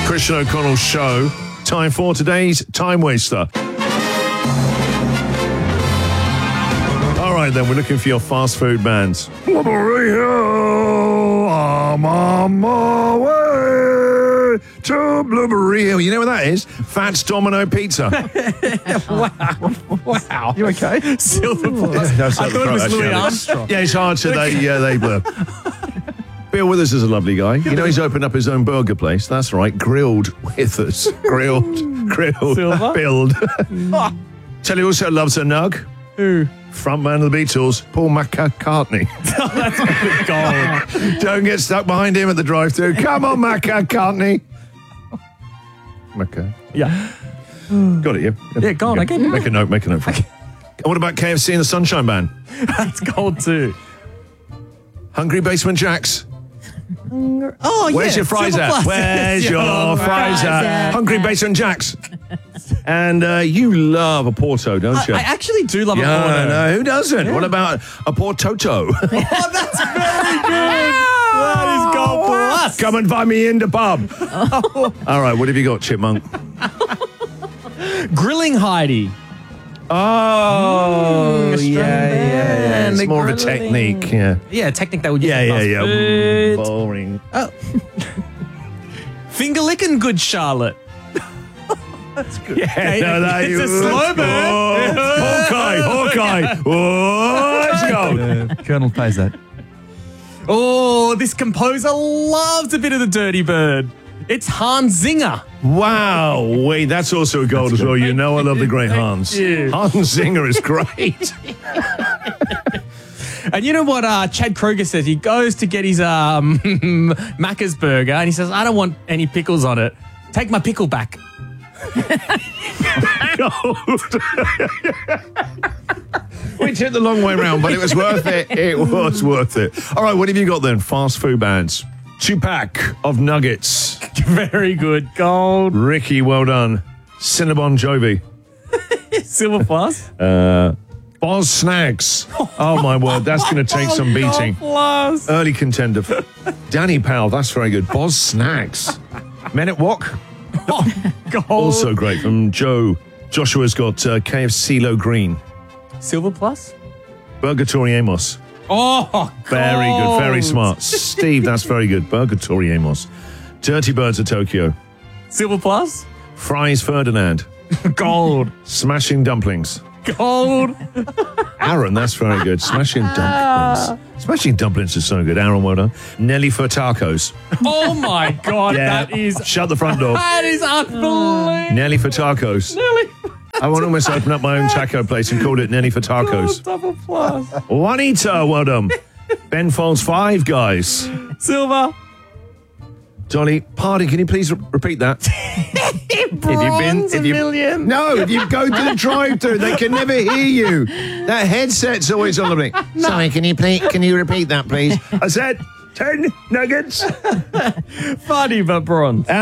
Christian O'Connell Show. Time for today's Time Waster. All right, then, we're looking for your fast food bands. I'm on my way to Blueberry Hill. You know what that is? Fats Domino Pizza. Wow. You okay? Silver Plus. No, I thought it was Louis Armstrong. Yeah, it's hard to, they blur. Bill Withers is a lovely guy. You know, he's opened up his own burger place. That's right, Grilled Withers. Grilled, Silver? Build. Tell you also loves a nug. Who? Frontman of the Beatles, Paul McCartney. Gold. Don't get stuck behind him at the drive-thru. Come on, McCartney. Okay. Yeah. Got it, yeah? Yeah, go on, I get it. Make a note for it. What about KFC and the Sunshine Band? That's gold too. Hungry Basement Jacks. Oh, yeah. Where's your fries Silver at? Plus. Where's your fries at? Hungry Basement Jacks. And you love a Porto, don't you? I actually do love a yeah, Porto. no, who doesn't? Yeah. What about a Portoto? Oh, that's very good. That is gold plus. Come and find me in the pub. All right, what have you got, Chipmunk? Grilling Heidi. Oh, yeah. It's more of a technique, yeah. Yeah, technique that would use Yeah. food. Boring. Finger licking good Charlotte. That's good. Yeah, no, that it's a slow burn. Hawkeye. Oh, let's go. Colonel pays that. Oh, this composer loves a bit of the dirty bird. It's Hans Zinger. Wow, wait, that's also a gold as well. You know I love the great Hans. you. Hans Zinger is great. And you know what Chad Kroger says? He goes to get his Macca's burger and he says, I don't want any pickles on it. Take my pickle back. We took the long way round, but it was worth it. It was worth it. All right, what have you got then? Fast food bands. 2-pack of nuggets. Very good. Gold. Ricky, well done. Cinnabon Jovi. Silver Plus. Boz Snacks. Oh, my word. That's going to take some beating. Plus. Early contender. Danny Powell. That's very good. Boz Snacks. Men at Wok. Gold. Also great from Joe. Joshua's got KFC Low Green. Silver Plus. Burgatory Amos. Oh, Very good. gold. Very smart. Steve, that's very good. Burgatory Amos. Dirty Birds of Tokyo. Silver Plus. Fries Ferdinand. Gold. Smashing Dumplings. Gold. Aaron, that's very good. Smashing Dumplings. Smashing Dumplings is so good. Aaron, well done. Nelly for Tacos. Oh, my God. That is Shut the front door. unbelievable. Nelly for Tacos. I want to almost open up my own taco place and call it Nelly for Tacos. Double plus. Juanita, well done. Ben Folds 5 guys. Silver. Dolly, pardon, can you please repeat that? Bronze a million. No, if you go to the drive-thru, they can never hear you. That headset's always on the blink. Sorry, can you repeat that, please? I said 10 nuggets. Funny, but bronze.